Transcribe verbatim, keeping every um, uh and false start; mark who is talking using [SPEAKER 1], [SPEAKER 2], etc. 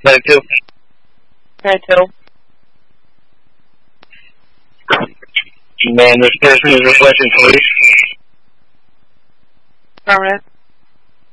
[SPEAKER 1] Twenty-two.
[SPEAKER 2] Twenty-two.
[SPEAKER 1] Man, this person is requesting police.
[SPEAKER 2] Affirmative.